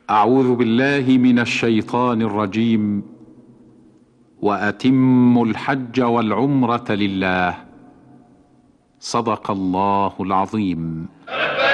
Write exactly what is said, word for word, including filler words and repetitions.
أعوذ بالله من الشيطان الرجيم. وأتموا الحج والعمرة لله. صدق الله العظيم.